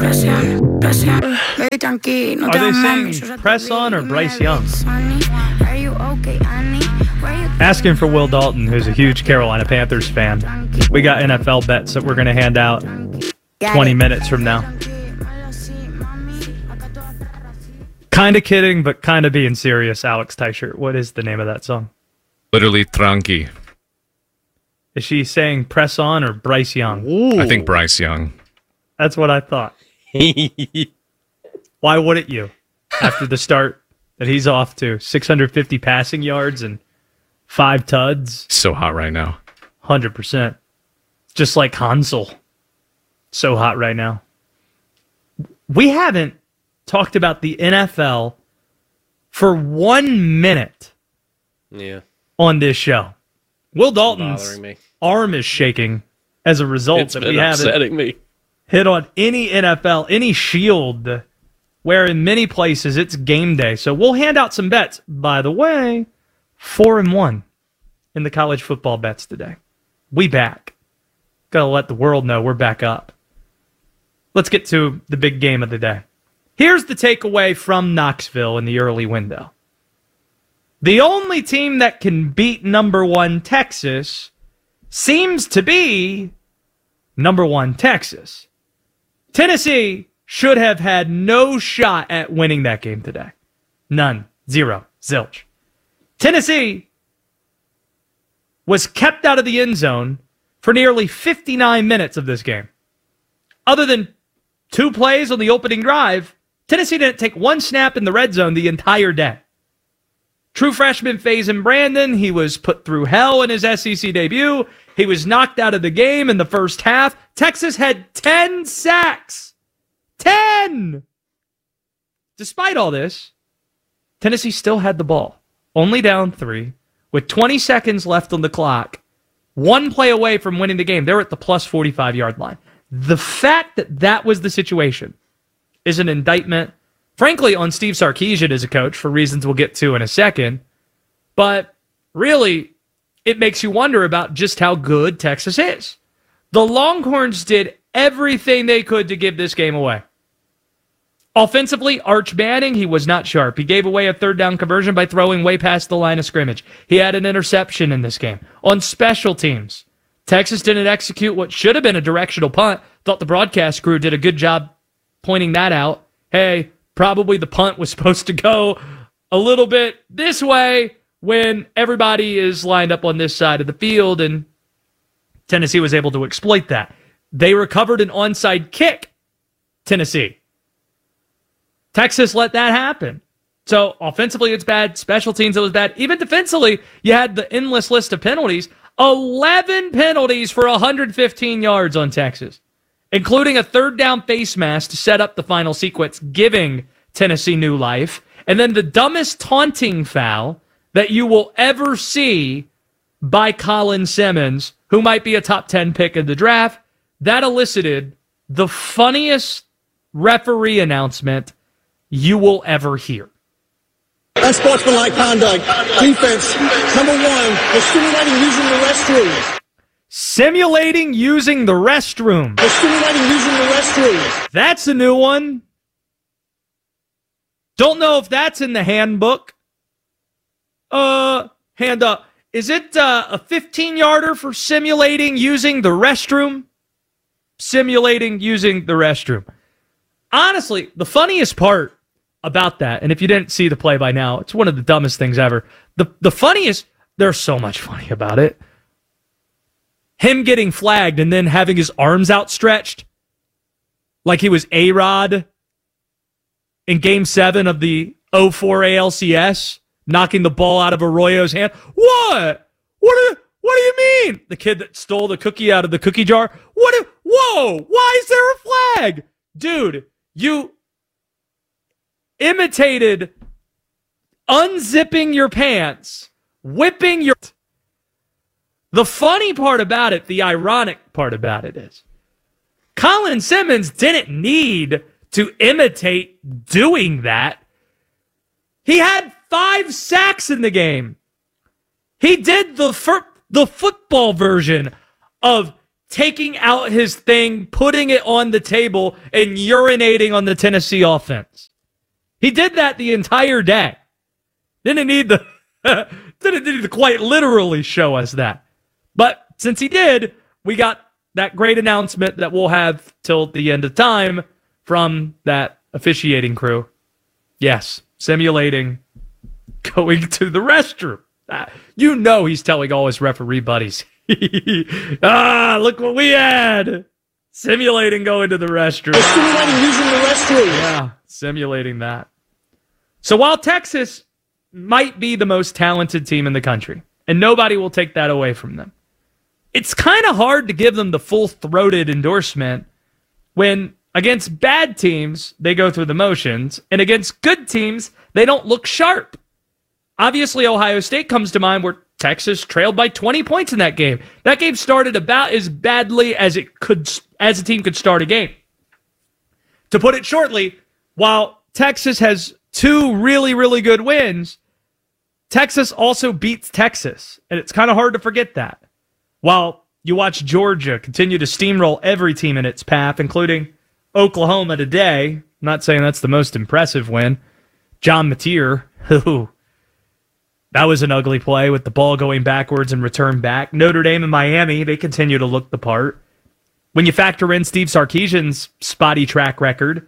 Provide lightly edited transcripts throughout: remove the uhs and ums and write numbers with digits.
Are they saying press on or Bryce Young? Asking for Will Dalton, who's a huge Carolina Panthers fan. We got NFL bets that we're going to hand out 20 minutes from now. Kind of kidding, but kind of being serious, Alex Teichert. What is the name of that song? Literally, Tranqui. Is she saying press on or Bryce Young? Ooh. I think Bryce Young. That's what I thought. Why wouldn't you? After the start that he's off to 650 passing yards and 5 tuds. So hot right now. 100%. Just like Hansel. So hot right now. We haven't talked about the NFL for 1 minute on this show. Will Dalton's arm is shaking as a result that we haven't hit on any NFL, any shield, where in many places it's game day. So we'll hand out some bets. By the way, 4-1 in the college football bets today. We back. Got to let the world know we're back up. Let's get to the big game of the day. Here's the takeaway from Knoxville in the early window. The only team that can beat number 1 Texas seems to be number 1 Texas. Tennessee should have had no shot at winning that game today. None. Zero. Zilch. Tennessee was kept out of the end zone for nearly 59 minutes of this game. Other than 2 plays on the opening drive, Tennessee didn't take 1 snap in the red zone the entire day. True freshman Faison Brandon, he was put through hell in his SEC debut. He was knocked out of the game in the first half. Texas had 10 sacks. 10! Despite all this, Tennessee still had the ball. Only down 3, with 20 seconds left on the clock. 1 play away from winning the game. They're at the plus 45-yard line. The fact that that was the situation is an indictment, frankly, on Steve Sarkisian as a coach, for reasons we'll get to in a second. But really, it makes you wonder about just how good Texas is. The Longhorns did everything they could to give this game away. Offensively, Arch Manning, he was not sharp. He gave away a 3rd down conversion by throwing way past the line of scrimmage. He had an interception in this game. On special teams, Texas didn't execute what should have been a directional punt. Thought the broadcast crew did a good job pointing that out. Hey, probably the punt was supposed to go a little bit this way when everybody is lined up on this side of the field, and Tennessee was able to exploit that. They recovered an onside kick, Tennessee. Texas let that happen. So offensively, it's bad. Special teams, it was bad. Even defensively, you had the endless list of penalties. 11 penalties for 115 yards on Texas, including a 3rd down face mask to set up the final sequence, giving Tennessee new life. And then the dumbest taunting foul that you will ever see by Colin Simmons, who might be a top 10 pick in the draft. That elicited the funniest referee announcement you will ever hear. Unsportsmanlike conduct. Defense, number 1, was simulating using the restroom. Simulating using the restroom. Simulating using the restroom. That's a new one. Don't know if that's in the handbook. Hand up. Is it a 15-yarder for simulating using the restroom? Simulating using the restroom. Honestly, the funniest part about that, and if you didn't see the play by now, it's one of the dumbest things ever. The funniest, there's so much funny about it. Him getting flagged and then having his arms outstretched like he was A-Rod in Game 7 of the 04 ALCS, knocking the ball out of Arroyo's hand. What? What do you mean? The kid that stole the cookie out of the cookie jar? Whoa, why is there a flag? Dude, you imitated unzipping your pants, whipping your... The funny part about it, the ironic part about it is, Colin Simmons didn't need to imitate doing that. He had 5 sacks in the game. He did the football version of taking out his thing, putting it on the table, and urinating on the Tennessee offense. He did that the entire day. Didn't need to quite literally show us that. But since he did, we got that great announcement that we'll have till the end of time from that officiating crew. Yes, simulating going to the restroom. You know he's telling all his referee buddies, look what we had. Simulating going to the restroom. Simulating using the restroom. Yeah, simulating that. So while Texas might be the most talented team in the country, and nobody will take that away from them, it's kind of hard to give them the full-throated endorsement when against bad teams, they go through the motions, and against good teams, they don't look sharp. Obviously, Ohio State comes to mind where Texas trailed by 20 points in that game. That game started about as badly as a team could start a game. To put it shortly, while Texas has two really, really good wins, Texas also beats Texas, and it's kind of hard to forget that. While you watch Georgia continue to steamroll every team in its path, including Oklahoma today. I'm not saying that's the most impressive win. John Mateer, that was an ugly play with the ball going backwards and return back. Notre Dame and Miami, they continue to look the part. When you factor in Steve Sarkisian's spotty track record,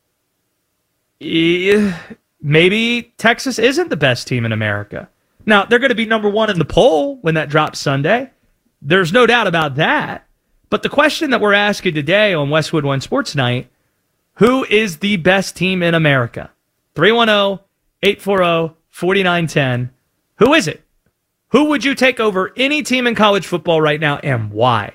maybe Texas isn't the best team in America. Now, they're going to be number one in the poll when that drops Sunday. There's no doubt about that. But the question that we're asking today on Westwood One Sports Night, who is the best team in America? 310-840-4910. Who is it? Who would you take over any team in college football right now and why?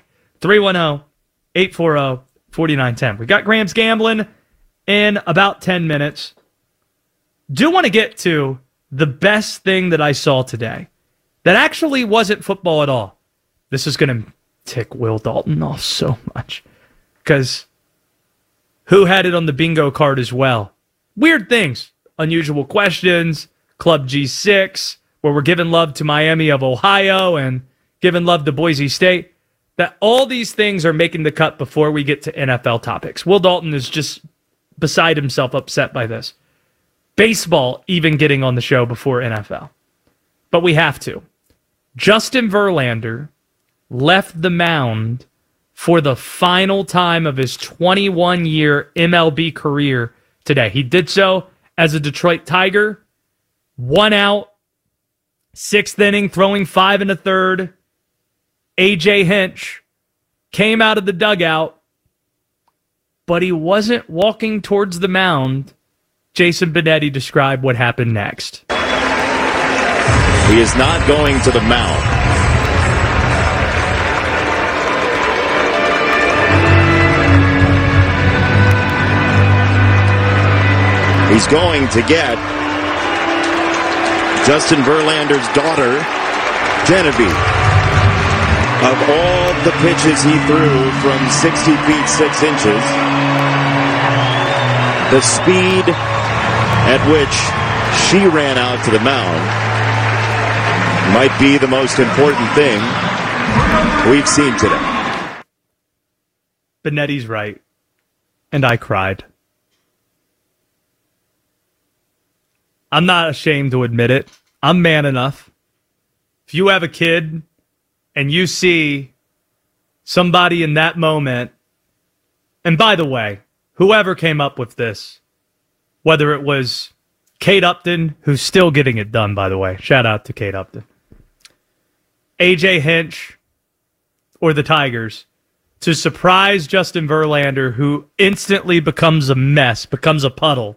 310-840-4910. We got Graham's Gambling in about 10 minutes. Do want to get to the best thing that I saw today that actually wasn't football at all. This is going to tick Will Dalton off so much because who had it on the bingo card as well? Weird things, unusual questions, Club G6, where we're giving love to Miami of Ohio and giving love to Boise State. That all these things are making the cut before we get to NFL topics. Will Dalton is just beside himself upset by this. Baseball even getting on the show before NFL. But we have to. Justin Verlander left the mound for the final time of his 21-year MLB career today. He did so as a Detroit Tiger. 1 out, 6th inning, throwing 5 1/3. A.J. Hinch came out of the dugout, but he wasn't walking towards the mound. Jason Benetti described what happened next. He is not going to the mound. He's going to get Justin Verlander's daughter, Genevieve. Of all the pitches he threw from 60 feet 6 inches, the speed at which she ran out to the mound might be the most important thing we've seen today. Benetti's right, and I cried. I'm not ashamed to admit it. I'm man enough. If you have a kid and you see somebody in that moment, and by the way, whoever came up with this, whether it was Kate Upton, who's still getting it done, by the way. Shout out to Kate Upton. A.J. Hinch or the Tigers, to surprise Justin Verlander, who instantly becomes a mess, becomes a puddle,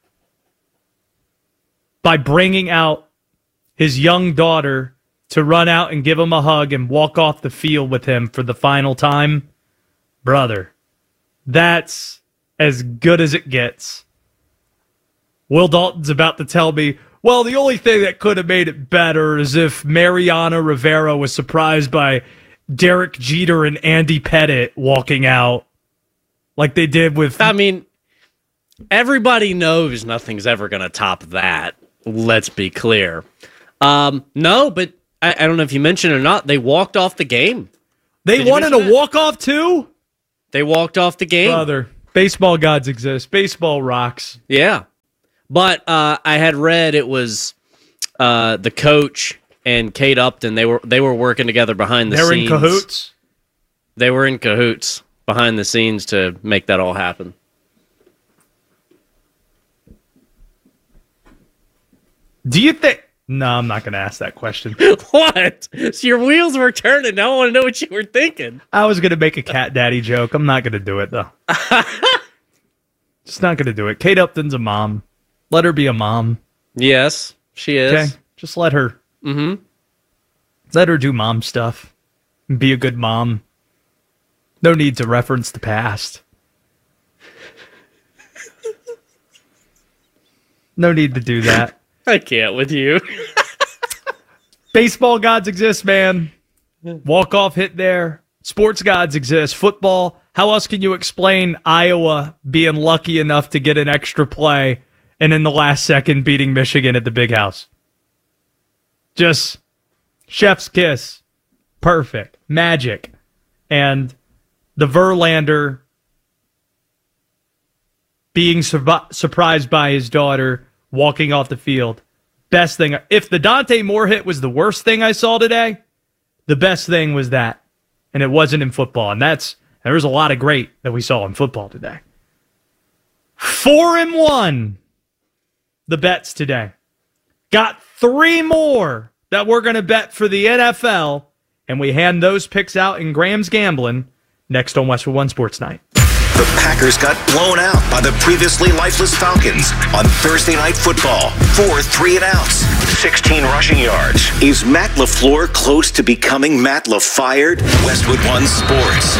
by bringing out his young daughter to run out and give him a hug and walk off the field with him for the final time. Brother, that's as good as it gets. Will Dalton's about to tell me, well, the only thing that could have made it better is if Mariano Rivera was surprised by Derek Jeter and Andy Pettitte walking out like they did with... I mean, everybody knows nothing's ever going to top that. Let's be clear. No, but I don't know if you mentioned it or not, they walked off the game. They won in a walk-off, too? They walked off the game. Brother, baseball gods exist. Baseball rocks. Yeah. But I had read it was the coach and Kate Upton. They were working together behind the scenes. They're in cahoots? They were in cahoots behind the scenes to make that all happen. Do you think... No, I'm not going to ask that question. What? So your wheels were turning. Now I want to know what you were thinking. I was going to make a cat daddy joke. I'm not going to do it, though. Just not going to do it. Kate Upton's a mom. Let her be a mom. Yes, she is. Okay? Just let her. Mm-hmm. Let her do mom stuff. Be a good mom. No need to reference the past. No need to do that. I can't with you. Baseball gods exist, man. Walk-off hit there. Sports gods exist. Football. How else can you explain Iowa being lucky enough to get an extra play and in the last second beating Michigan at the Big House? Just chef's kiss. Perfect. Magic. And the Verlander being surprised by his daughter walking off the field. Best thing. If the Dante Moore hit was the worst thing I saw today, the best thing was that. And it wasn't in football. And there was a lot of great that we saw in football today. 4-1, the bets today. Got 3 more that we're going to bet for the NFL. And we hand those picks out in Graham's Gambling next on Westwood One Sports Night. The Packers got blown out by the previously lifeless Falcons on Thursday Night Football. 4 3-and-outs, 16 rushing yards. Is Matt LaFleur close to becoming Matt LaFired? Westwood One Sports.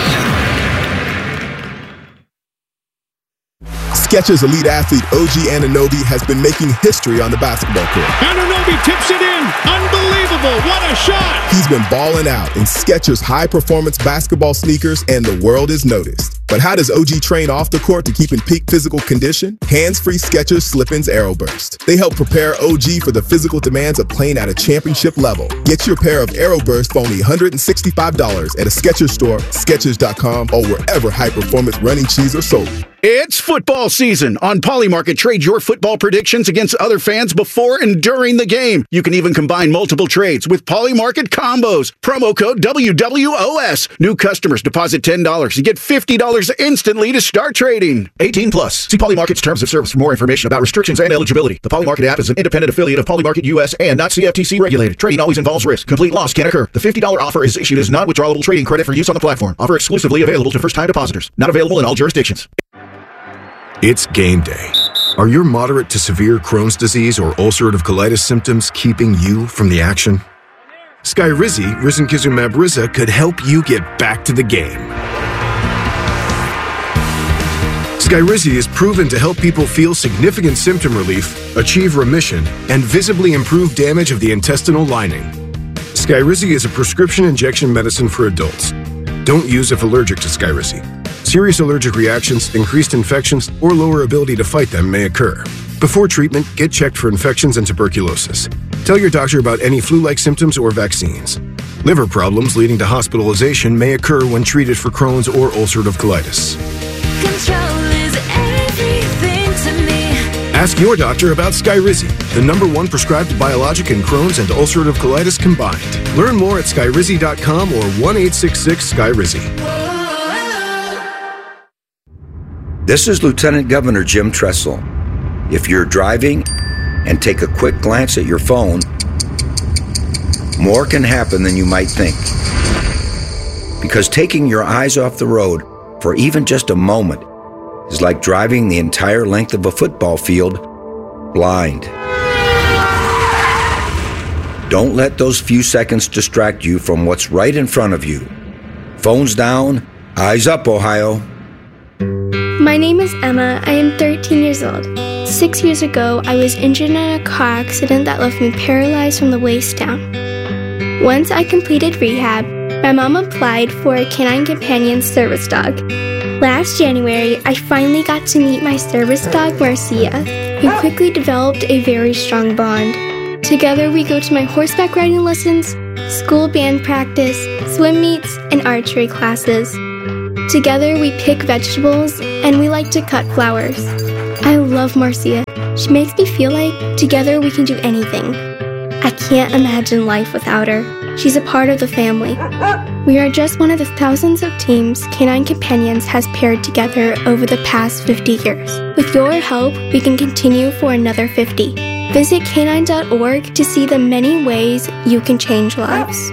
Skechers elite athlete OG Anunoby has been making history on the basketball court. Anunoby tips it in. Unbelievable. What a shot. He's been balling out in Skechers high-performance basketball sneakers, and the world is noticed. But how does OG train off the court to keep in peak physical condition? Hands-free Skechers Slip-ins Aeroburst. They help prepare OG for the physical demands of playing at a championship level. Get your pair of Aeroburst for only $165 at a Skechers store, Skechers.com, or wherever high-performance running shoes are sold. It's football season. On Polymarket, trade your football predictions against other fans before and during the game. You can even combine multiple trades with Polymarket combos. Promo code WWOS. New customers deposit $10. You get $50 instantly to start trading. 18 plus. See Polymarket's terms of service for more information about restrictions and eligibility. The Polymarket app is an independent affiliate of Polymarket US and not CFTC regulated. Trading always involves risk. Complete loss can occur. The $50 offer is issued as non-withdrawable trading credit for use on the platform. Offer exclusively available to first-time depositors. Not available in all jurisdictions. It's game day. Are your moderate to severe Crohn's disease or ulcerative colitis symptoms keeping you from the action? Skyrizi, risankizumab Riza, could help you get back to the game. Skyrizi is proven to help people feel significant symptom relief, achieve remission, and visibly improve damage of the intestinal lining. Skyrizi is a prescription injection medicine for adults. Don't use if allergic to Skyrizi. Serious allergic reactions, increased infections, or lower ability to fight them may occur. Before treatment, get checked for infections and tuberculosis. Tell your doctor about any flu-like symptoms or vaccines. Liver problems leading to hospitalization may occur when treated for Crohn's or ulcerative colitis. Control is everything to me. Ask your doctor about Skyrizi, the #1 prescribed biologic in Crohn's and ulcerative colitis combined. Learn more at skyrizi.com or 1-866-SKYRIZI. This is Lieutenant Governor Jim Tressel. If you're driving and take a quick glance at your phone, more can happen than you might think. Because taking your eyes off the road for even just a moment is like driving the entire length of a football field blind. Don't let those few seconds distract you from what's right in front of you. Phones down, eyes up, Ohio. My name is Emma. I am 13 years old. 6 years ago, I was injured in a car accident that left me paralyzed from the waist down. Once I completed rehab, my mom applied for a canine companion service dog. Last January, I finally got to meet my service dog, Marcia. We quickly developed a very strong bond. Together, we go to my horseback riding lessons, school band practice, swim meets, and archery classes. Together we pick vegetables and we like to cut flowers. I love Marcia. She makes me feel like together we can do anything. I can't imagine life without her. She's a part of the family. We are just one of the thousands of teams Canine Companions has paired together over the past 50 years. With your help, we can continue for another 50. Visit canine.org to see the many ways you can change lives.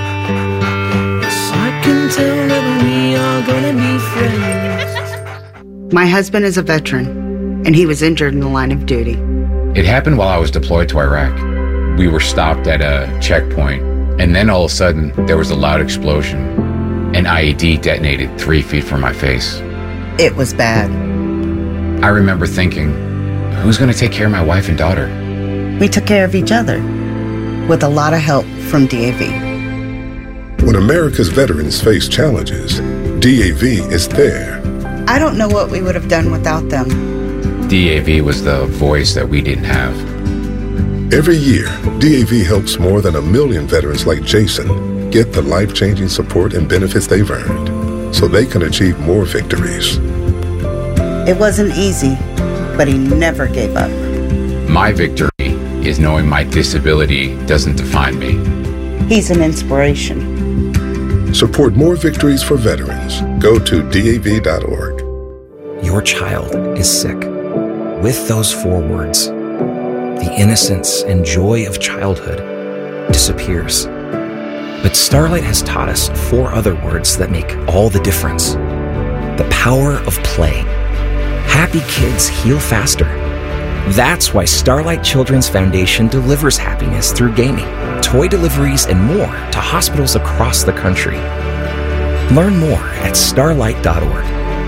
I can tell that we are gonna be friends. My husband is a veteran, and he was injured in the line of duty. It happened while I was deployed to Iraq. We were stopped at a checkpoint, and then all of a sudden, there was a loud explosion. An IED detonated 3 feet from my face. It was bad. I remember thinking, who's going to take care of my wife and daughter? We took care of each other, with a lot of help from DAV. When America's veterans face challenges, DAV is there. I don't know what we would have done without them. DAV was the voice that we didn't have. Every year, DAV helps more than 1 million veterans like Jason get the life-changing support and benefits they've earned so they can achieve more victories. It wasn't easy, but he never gave up. My victory is knowing my disability doesn't define me. He's an inspiration. Support more victories for veterans. Go to DAV.org. Your child is sick. With those 4 words, the innocence and joy of childhood disappears. But Starlight has taught us 4 other words that make all the difference. The power of play. Happy kids heal faster. That's why Starlight Children's Foundation delivers happiness through gaming, toy deliveries, and more to hospitals across the country. Learn more at starlight.org.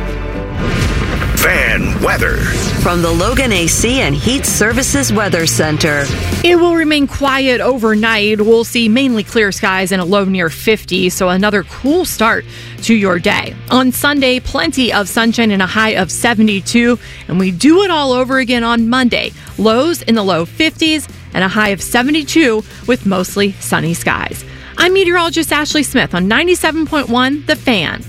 Fan weather. From the Logan AC and Heat Services Weather Center. It will remain quiet overnight. We'll see mainly clear skies and a low near 50, so another cool start to your day. On Sunday, plenty of sunshine and a high of 72, and we do it all over again on Monday. Lows in the low 50s and a high of 72 with mostly sunny skies. I'm meteorologist Ashley Smith on 97.1 The Fan.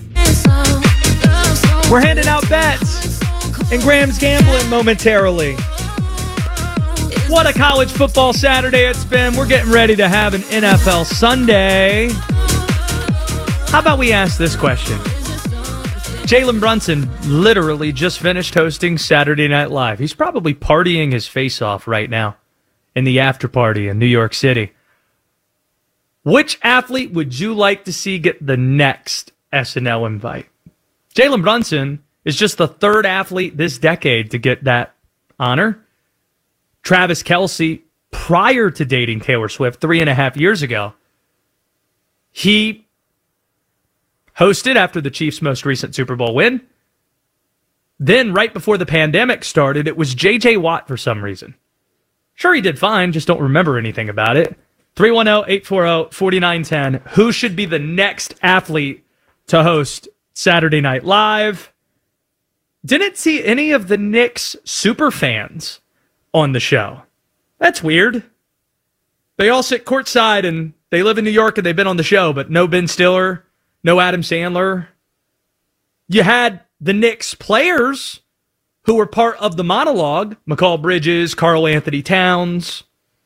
We're handing out bets, and Graham's gambling momentarily. What a college football Saturday it's been. We're getting ready to have an NFL Sunday. How about we ask this question? Jalen Brunson literally just finished hosting Saturday Night Live. He's probably partying his face off right now in the after party in New York City. Which athlete would you like to see get the next SNL invite? Jalen Brunson is just the 3rd athlete this decade to get that honor. Travis Kelce, prior to dating Taylor Swift 3.5 years ago, he hosted after the Chiefs' most recent Super Bowl win. Then, right before the pandemic started, it was J.J. Watt for some reason. Sure, he did fine, just don't remember anything about it. 310-840-4910. Who should be the next athlete to host Saturday Night Live? Didn't see any of the Knicks super fans on the show. That's weird. They all sit courtside and they live in New York and they've been on the show, but no Ben Stiller, no Adam Sandler. You had the Knicks players who were part of the monologue. McCall Bridges, Karl Anthony Towns,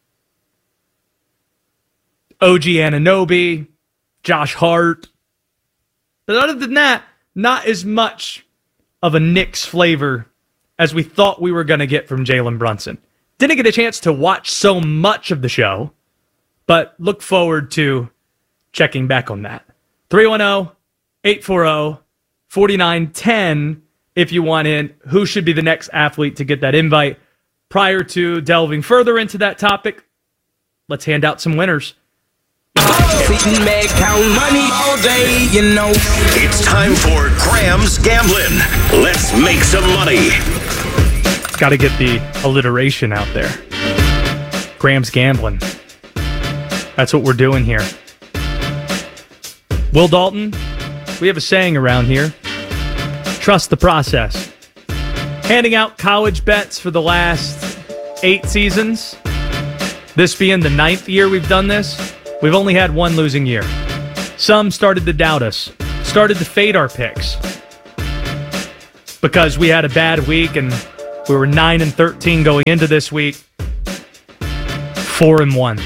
OG Anunoby, Josh Hart. But other than that, not as much of a Knicks flavor as we thought we were going to get from Jalen Brunson. Didn't get a chance to watch so much of the show, but look forward to checking back on that. 310-840-4910 if you want in. Who should be the next athlete to get that invite? Prior to delving further into that topic, let's hand out some winners. Sitting back, count money all day, you know. It's time for Graham's Gambling. Let's make some money. Got to get the alliteration out there. Graham's Gambling. That's what we're doing here. Will Dalton, we have a saying around here. Trust the process. Handing out college bets for the last 8 seasons. This being the 9th year we've done this. We've only had one losing year. Some started to doubt us, started to fade our picks because we had a bad week and we were 9-13 going into this week. 4-1.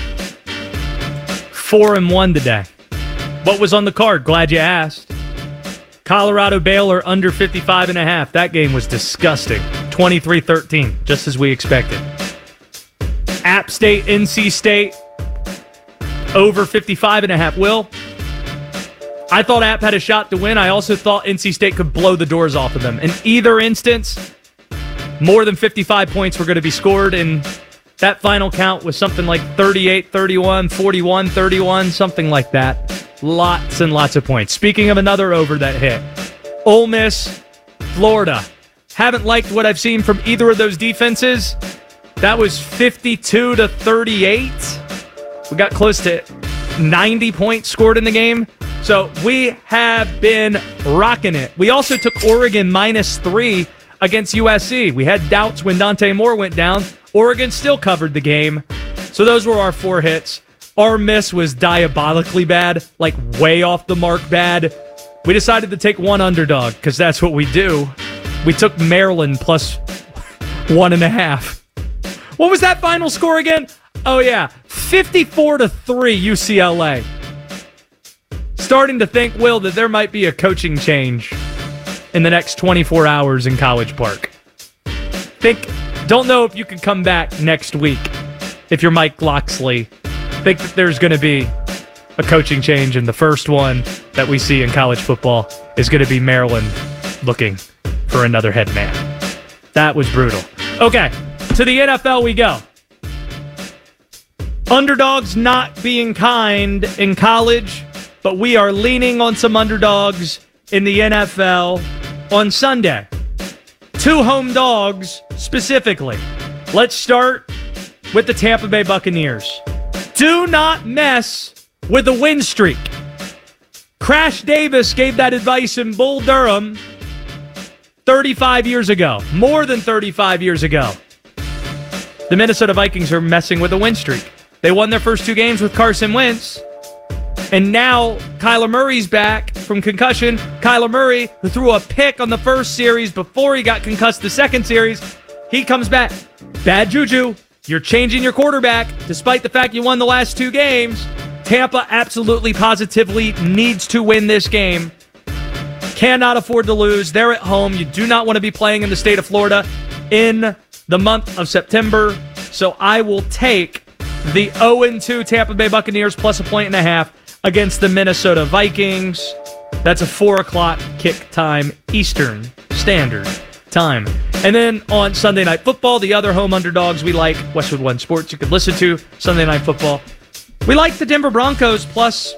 4-1 today. What was on the card? Glad you asked. Colorado Baylor under 55.5. That game was disgusting. 23-13, just as we expected. App State, NC State, over 55.5. Will, I thought App had a shot to win. I also thought NC State could blow the doors off of them. In either instance, more than 55 points were going to be scored, and that final count was something like 38-31, 41-31, something like that. Lots and lots of points. Speaking of another over that hit, Ole Miss, Florida. Haven't liked what I've seen from either of those defenses. That was 52-38. We got close to 90 points scored in the game. So we have been rocking it. We also took Oregon -3 against USC. We had doubts when Dante Moore went down. Oregon still covered the game. So those were our 4 hits. Our miss was diabolically bad, like way off the mark bad. We decided to take one underdog because that's what we do. We took Maryland plus 1.5. What was that final score again? Oh, yeah. 54-3 UCLA. Starting to think, Will, that there might be a coaching change in the next 24 hours in College Park. Don't know if you can come back next week if you're Mike Locksley. Think that there's going to be a coaching change, and the first one that we see in college football is going to be Maryland looking for another head man. That was brutal. Okay, to the NFL we go. Underdogs not being kind in college, but we are leaning on some underdogs in the NFL on Sunday. 2 home dogs specifically. Let's start with the Tampa Bay Buccaneers. Do not mess with the win streak. Crash Davis gave that advice in Bull Durham 35 years ago. More than 35 years ago. The Minnesota Vikings are messing with a win streak. They won their first 2 games with Carson Wentz. And now Kyler Murray's back from concussion. Kyler Murray, who threw a pick on the first series before he got concussed the second series, he comes back. Bad juju. You're changing your quarterback despite the fact you won the last 2 games. Tampa absolutely, positively needs to win this game. Cannot afford to lose. They're at home. You do not want to be playing in the state of Florida in the month of September. So I will take the 0-2 Tampa Bay Buccaneers plus 1.5 against the Minnesota Vikings. That's a 4 o'clock kick time Eastern Standard Time. And then on Sunday Night Football, the other home underdogs we like, Westwood One Sports, you could listen to Sunday Night Football. We like the Denver Broncos plus.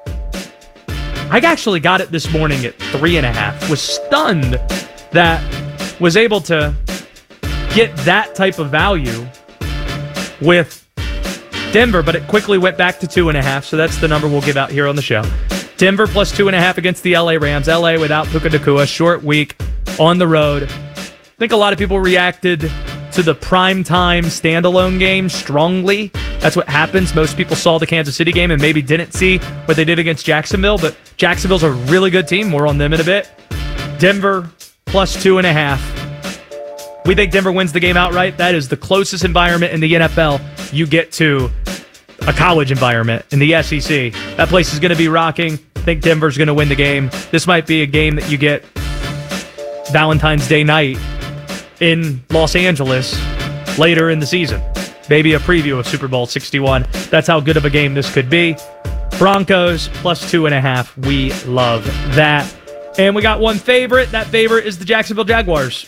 I actually got it this morning at 3.5. Was stunned that was able to get that type of value with Denver, but it quickly went back to 2.5, so that's the number we'll give out here on the show. Denver plus 2.5 against the LA Rams. LA without Puka Nacua, short week on the road. I think a lot of people reacted to the primetime standalone game strongly. That's what happens. Most people saw the Kansas City game and maybe didn't see what they did against Jacksonville, but Jacksonville's a really good team. More on them in a bit. Denver plus 2.5. We think Denver wins the game outright. That is the closest environment in the NFL you get to a college environment in the SEC. That place is going to be rocking. I think Denver's going to win the game. This might be a game that you get Valentine's Day night in Los Angeles later in the season. Maybe a preview of Super Bowl 61. That's how good of a game this could be. Broncos plus 2.5. We love that. And we got one favorite. That favorite is the Jacksonville Jaguars.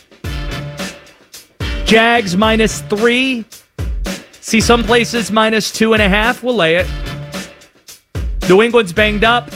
Jags -3. See some places -2.5. We'll lay it. New England's banged up.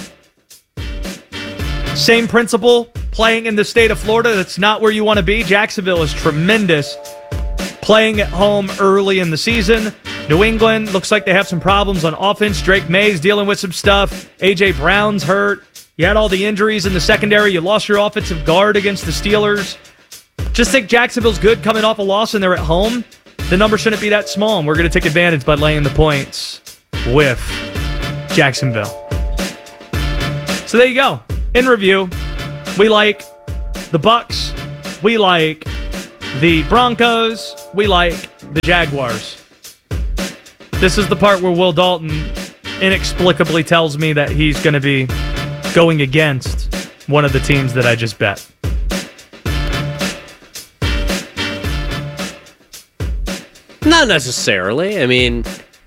Same principle. Playing in the state of Florida, that's not where you want to be. Jacksonville is tremendous. Playing at home early in the season. New England looks like they have some problems on offense. Drake May's dealing with some stuff. A.J. Brown's hurt. You had all the injuries in the secondary. You lost your offensive guard against the Steelers. Just think Jacksonville's good coming off a loss and they're at home. The number shouldn't be that small, and we're going to take advantage by laying the points with Jacksonville. So there you go. In review, we like the Bucks. We like the Broncos. We like the Jaguars. This is the part where Will Dalton inexplicably tells me that he's going to be going against one of the teams that I just bet. Not necessarily. I mean,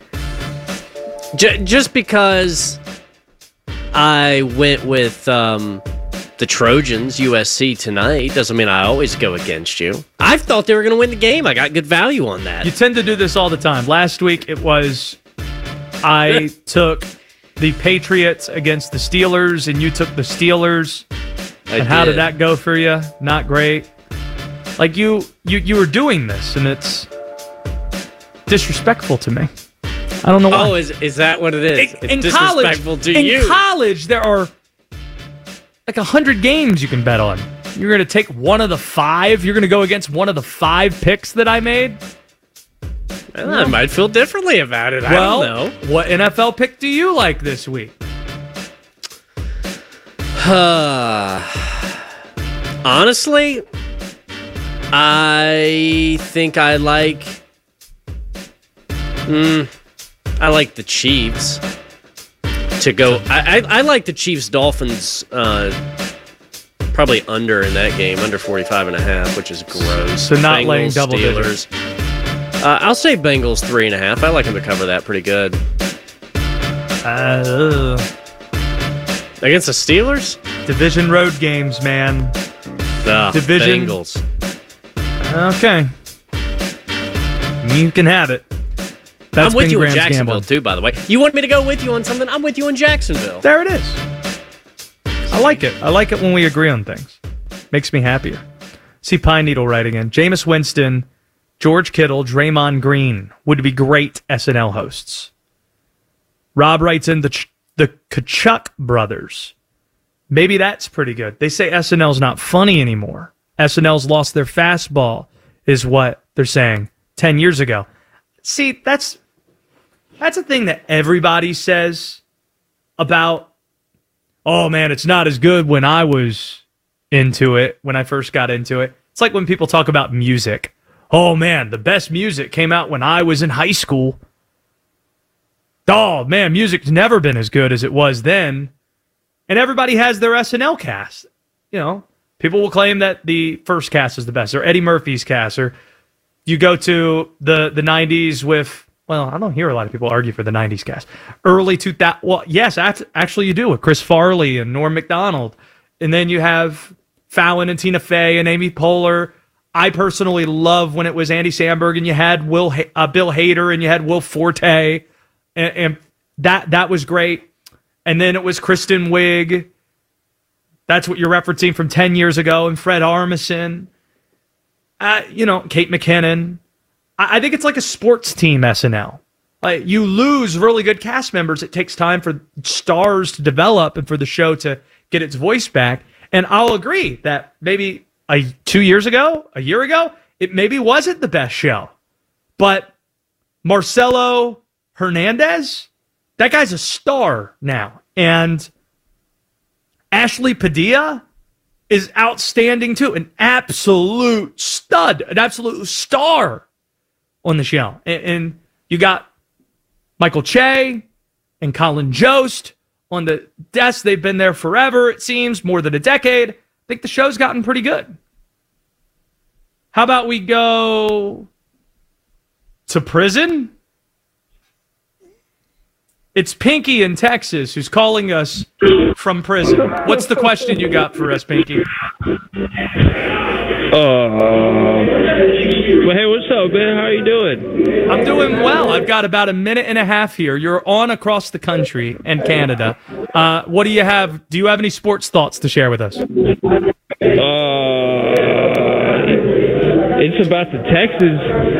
just because I went with the Trojans, USC tonight, doesn't mean I always go against you. I thought they were going to win the game. I got good value on that. You tend to do this all the time. Last week it was I took the Patriots against the Steelers, and you took the Steelers. How did that go for you? Not great. Like you were doing this, and it's disrespectful to me. I don't know why. Oh, is that what it is? It's in disrespectful to you. In college, there are like 100 games you can bet on. You're going to take one of the 5? You're going to go against one of the 5 picks that I made? Well, I might feel differently about it. I don't know. What NFL pick do you like this week? Honestly, I think I like the Chiefs to go. I like the Chiefs-Dolphins probably under in that game, under 45.5, which is gross. So not laying double digits. I'll say Bengals 3.5. I like them to cover that pretty good. Against the Steelers? Division road games, man. Division Bengals. Okay. You can have it. That's I'm with you in Graham's Jacksonville, gambling. too, by the way. You want me to go with you on something? I'm with you in Jacksonville. There it is. I like it. I like it when we agree on things. Makes me happier. See Pine Needle writing in. Jameis Winston, George Kittle, Draymond Green would be great SNL hosts. Rob writes in the Kachuk brothers. Maybe that's pretty good. They say SNL's not funny anymore. SNL's lost their fastball, is what they're saying 10 years ago. See, that's a thing that everybody says about, oh man, it's not as good when I was into it, when I first got into it. It's like when people talk about music. Oh man, the best music came out when I was in high school. Oh man, music's never been as good as it was then. And everybody has their SNL cast. You know, people will claim that the first cast is the best, or Eddie Murphy's cast, or you go to the 90s with, well, I don't hear a lot of people argue for the 90s cast. Early 2000, well, yes, actually you do, with Chris Farley and Norm Macdonald. And then you have Fallon and Tina Fey and Amy Poehler. I personally love when it was Andy Samberg and you had Bill Hader and you had Will Forte. And that was great. And then it was Kristen Wiig. That's what you're referencing from 10 years ago. And Fred Armisen. Kate McKinnon. I think it's like a sports team SNL. Like, you lose really good cast members. It takes time for stars to develop and for the show to get its voice back. And I'll agree that maybe 2 years ago, a year ago, it maybe wasn't the best show. But Marcelo Hernandez, that guy's a star now. And Ashley Padilla is outstanding too. An absolute stud, an absolute star on the show. And you got Michael Che and Colin Jost on the desk. They've been there forever, it seems, more than a decade. I think the show's gotten pretty good. How about we go to prison? It's Pinky in Texas who's calling us from prison. What's the question you got for us, Pinky? Well, hey, what's up, man? How you doing? I'm doing well. I've got about a minute and a half here. You're on across the country and Canada. What do you have? Do you have any sports thoughts to share with us? It's about the Texans.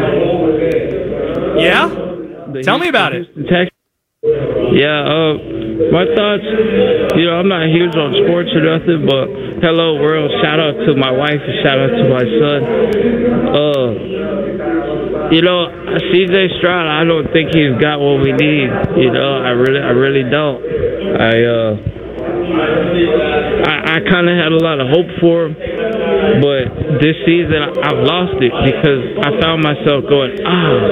Yeah? Tell me about it. Yeah, my thoughts, I'm not huge on sports or nothing, but hello world, shout out to my wife and shout out to my son. You know, CJ Stroud, I don't think he's got what we need. You know, I really don't. I kind of had a lot of hope for him, but this season I've lost it because I found myself going,